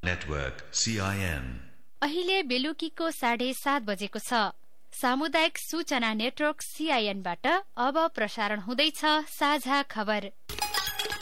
Network CIN। अहिले बेलुकीको 7:30 बजेको छ। सामुदायिक सूचना नेटवर्क CIN बाट अब प्रसारण हुँदैछ साझा खबर।